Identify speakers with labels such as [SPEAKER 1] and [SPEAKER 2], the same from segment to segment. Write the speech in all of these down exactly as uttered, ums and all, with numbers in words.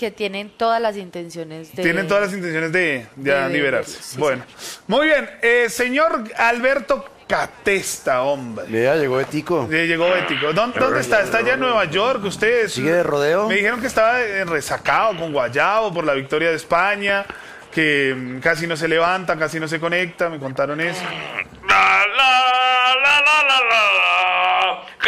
[SPEAKER 1] que tienen todas las intenciones de...
[SPEAKER 2] Tienen todas las intenciones de, de, de liberarse.
[SPEAKER 1] Sí,
[SPEAKER 2] bueno, sí. Muy bien. Eh, señor Alberto Catesta, hombre.
[SPEAKER 3] Ya llegó Betico.
[SPEAKER 2] Ya llegó Betico. ¿Dónde, ¿Dónde está? ¿Está allá en Nueva York? ¿Usted
[SPEAKER 3] sigue de rodeo?
[SPEAKER 2] Me dijeron que estaba resacado con guayabo por la victoria de España, que casi no se levanta, casi no se conecta. Me contaron eso.
[SPEAKER 4] La, la, la, la, la, la. ¡Que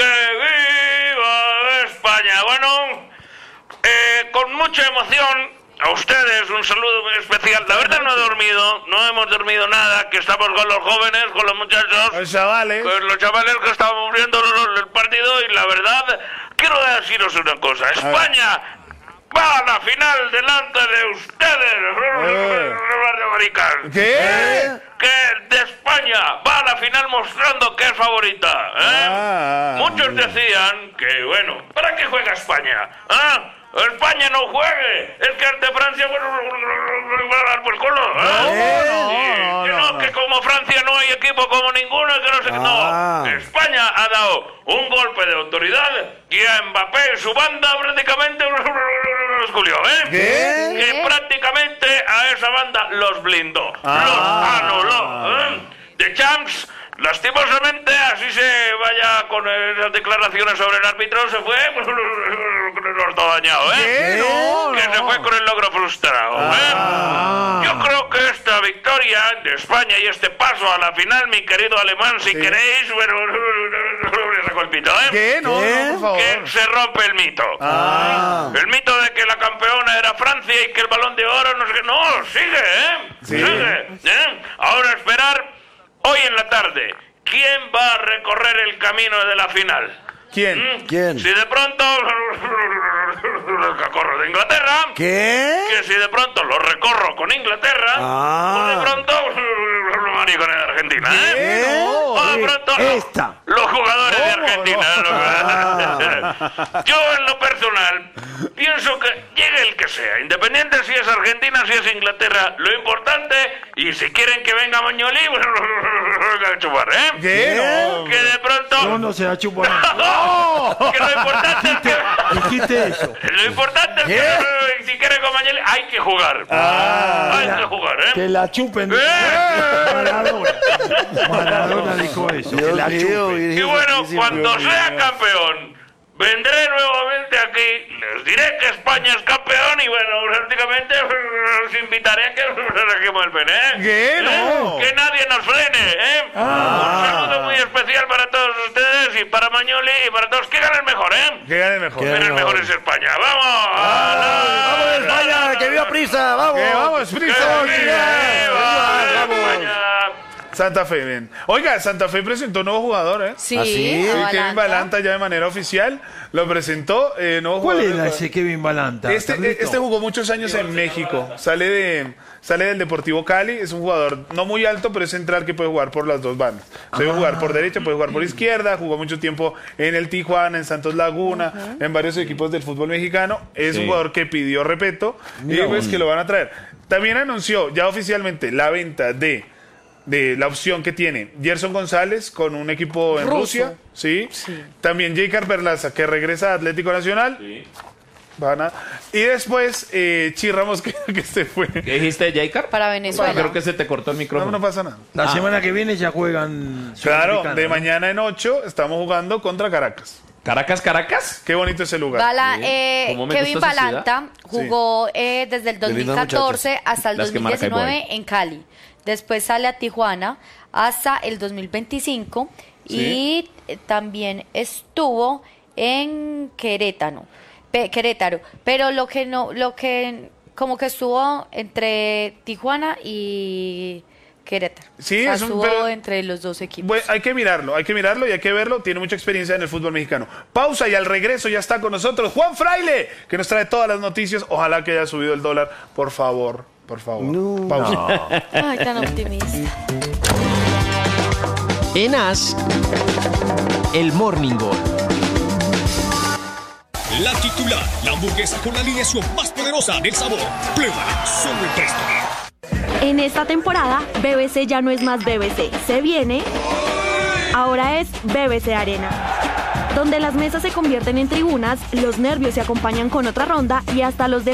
[SPEAKER 4] viva España! Bueno, eh, con mucha emoción... A ustedes un saludo muy especial. La verdad no he dormido, no hemos dormido nada, que estamos con los jóvenes, con los muchachos.
[SPEAKER 2] Los chavales.
[SPEAKER 4] Con los chavales que estábamos viendo el partido y la verdad, quiero deciros una cosa. España va a la final delante de ustedes.
[SPEAKER 2] Eh. ¿Qué?
[SPEAKER 4] Que de España va a la final mostrando que es favorita. ¿eh? Ah, Muchos decían que, bueno, ¿para qué juega España? ¿Ah? España no juegue, es que ante Francia bueno, va a dar por el culo. ¿eh?
[SPEAKER 2] No,
[SPEAKER 4] no,
[SPEAKER 2] no,
[SPEAKER 4] que no,
[SPEAKER 2] no,
[SPEAKER 4] que como Francia no hay equipo como ninguno, que no sé qué.
[SPEAKER 3] Ah.
[SPEAKER 4] No, España ha dado un golpe de autoridad y a Mbappé y su banda prácticamente los culió, ¿eh?
[SPEAKER 2] ¿Qué?
[SPEAKER 4] Que prácticamente a esa banda los blindó,
[SPEAKER 2] Ah.
[SPEAKER 4] los anuló. ¿eh? De Champs. Lastimosamente, así se vaya con esas declaraciones sobre el árbitro, se fue los todo dañado, ¿eh?
[SPEAKER 2] ¿Qué? No,
[SPEAKER 4] que
[SPEAKER 2] no.
[SPEAKER 4] se fue con el logro frustrado, ¿eh?
[SPEAKER 2] Ah.
[SPEAKER 4] Yo creo que esta victoria de España y este paso a la final, mi querido alemán, si
[SPEAKER 2] Sí.
[SPEAKER 4] queréis, bueno, le saco el pito, ¿eh?
[SPEAKER 2] ¿Qué? No,
[SPEAKER 3] ¿Qué?
[SPEAKER 2] no, por favor.
[SPEAKER 4] Que se rompe el mito.
[SPEAKER 2] Ah.
[SPEAKER 4] El mito de que la campeona era Francia y que el Balón de Oro no sé qué. No, sigue, ¿eh?
[SPEAKER 2] Sí.
[SPEAKER 4] Sigue, ¿eh? Ahora esperar hoy en la tarde. ¿Quién va a recorrer el camino de la final?
[SPEAKER 2] ¿Quién?
[SPEAKER 4] ¿Mm?
[SPEAKER 3] ¿Quién?
[SPEAKER 4] Si de pronto los recorro de Inglaterra.
[SPEAKER 3] ¿Qué?
[SPEAKER 4] Que si de pronto lo recorro con Inglaterra.
[SPEAKER 3] Ah.
[SPEAKER 4] O de pronto lo con Argentina, ¿eh?
[SPEAKER 2] ¿Qué? No.
[SPEAKER 4] O de pronto
[SPEAKER 3] Esta.
[SPEAKER 4] los jugadores de
[SPEAKER 2] ¿Cómo
[SPEAKER 4] Argentina.
[SPEAKER 3] Ah.
[SPEAKER 4] Yo en lo personal pienso que llegue el que sea, independiente si es Argentina, si es Inglaterra, lo importante, y si quieren que venga Mañolí, bueno, a chupar, ¿eh?
[SPEAKER 2] ¿Qué? No.
[SPEAKER 4] Que de pronto...
[SPEAKER 5] No, no se va a chupar.
[SPEAKER 4] Que lo importante es que...
[SPEAKER 5] Dijiste eso.
[SPEAKER 4] Lo importante es que si quiere con Mañolí hay que jugar.
[SPEAKER 2] Ah.
[SPEAKER 4] hay que jugar, ¿eh?
[SPEAKER 5] Que la chupen.
[SPEAKER 4] ¡Eh!
[SPEAKER 5] Maradona. Maradona dijo eso. Que
[SPEAKER 3] Dios
[SPEAKER 5] la
[SPEAKER 3] mío,
[SPEAKER 5] chupen.
[SPEAKER 3] Virgen
[SPEAKER 4] Y bueno,
[SPEAKER 3] Santísima.
[SPEAKER 4] cuando sea campeón, vendré nuevamente aquí, les diré que España es campeón y bueno, prácticamente os invitaré a que saquemos el pene, ¿eh?
[SPEAKER 2] ¿Qué? No.
[SPEAKER 4] Que nadie nos frene, ¿eh? Un saludo muy especial para todos ustedes y para Mañoli y para todos. Que gane el mejor, ¿eh?
[SPEAKER 2] Que gane mejor.
[SPEAKER 3] ¿Qué?
[SPEAKER 4] Pero el mejor es España. ¡Vamos!
[SPEAKER 3] ¡Vamos, España! ¡Que viva Prisa! ¡Vamos!
[SPEAKER 2] Que vamos,
[SPEAKER 4] ¡Que
[SPEAKER 2] Prisa!
[SPEAKER 4] viva
[SPEAKER 2] Vamos.
[SPEAKER 4] España!
[SPEAKER 2] Santa Fe, bien. Oiga, Santa Fe presentó un nuevo jugador, ¿eh?
[SPEAKER 1] Sí,
[SPEAKER 3] ¿Ah, sí?
[SPEAKER 2] Sí,
[SPEAKER 1] Avalanta.
[SPEAKER 2] Kevin Balanta ya de manera oficial lo presentó. Eh, nuevo
[SPEAKER 5] ¿Cuál
[SPEAKER 2] jugador
[SPEAKER 5] era
[SPEAKER 2] de-
[SPEAKER 5] ese Kevin Balanta?
[SPEAKER 2] Este,
[SPEAKER 5] Carlito?
[SPEAKER 2] este jugó muchos años en México. Sale de sale del Deportivo Cali. Es un jugador no muy alto, pero es central que puede jugar por las dos bandas. Puede jugar por derecha, puede jugar por izquierda. Jugó mucho tiempo en el Tijuana, en Santos Laguna, en varios equipos del fútbol mexicano. Es un jugador que pidió respeto y pues que lo van a traer. También anunció ya oficialmente la venta de de la opción que tiene Gerson González con un equipo en
[SPEAKER 1] Ruso.
[SPEAKER 2] Rusia, ¿sí?
[SPEAKER 1] Sí.
[SPEAKER 2] También Jeicar Perlaza, que regresa a Atlético Nacional.
[SPEAKER 4] Sí.
[SPEAKER 2] Van a- Y después eh, Chi Ramos, que, que se fue.
[SPEAKER 6] ¿Qué dijiste, Jaicar?
[SPEAKER 1] Para Venezuela.
[SPEAKER 6] Creo que se te cortó el
[SPEAKER 2] No,
[SPEAKER 6] micrófono.
[SPEAKER 2] no pasa nada.
[SPEAKER 5] La semana que viene ya juegan.
[SPEAKER 2] Claro,
[SPEAKER 5] Sudamericana,
[SPEAKER 2] de
[SPEAKER 5] ¿no?
[SPEAKER 2] mañana en ocho estamos jugando contra Caracas.
[SPEAKER 6] Caracas, Caracas.
[SPEAKER 2] Qué bonito ese lugar.
[SPEAKER 1] Bala,
[SPEAKER 6] Bien.
[SPEAKER 1] eh,
[SPEAKER 6] ¿Cómo me
[SPEAKER 1] Kevin
[SPEAKER 6] gusta esa
[SPEAKER 1] Balanta jugó eh, desde el dos
[SPEAKER 3] Qué
[SPEAKER 1] mil
[SPEAKER 3] lindas
[SPEAKER 1] catorce hasta el
[SPEAKER 6] Las que
[SPEAKER 1] dos mil
[SPEAKER 6] marca el
[SPEAKER 1] diecinueve en Cali. Después sale a Tijuana hasta el dos mil veinticinco y eh, también estuvo en Querétaro. Pe- Querétaro, pero lo que no, lo que como que estuvo entre Tijuana y Querétaro.
[SPEAKER 2] Sí,
[SPEAKER 1] o sea,
[SPEAKER 2] es un-
[SPEAKER 1] estuvo
[SPEAKER 2] pero-
[SPEAKER 1] entre los dos equipos.
[SPEAKER 2] Bueno, hay que mirarlo, hay que mirarlo y hay que verlo. Tiene mucha experiencia en el fútbol mexicano. Pausa y al regreso ya está con nosotros Juan Fraile, que nos trae todas las noticias. Ojalá que haya subido el dólar. Por favor, por favor.
[SPEAKER 3] No.
[SPEAKER 2] Pausa.
[SPEAKER 1] Ay, tan optimista.
[SPEAKER 7] En As, el Morning Gol.
[SPEAKER 8] La titular, la hamburguesa con la alineación más poderosa del sabor. Pruébala, solo en Presto.
[SPEAKER 9] En esta temporada, B B C ya no es más B B C. Se viene. Ahora es B B C Arena. Donde las mesas se convierten en tribunas, los nervios se acompañan con otra ronda y hasta los de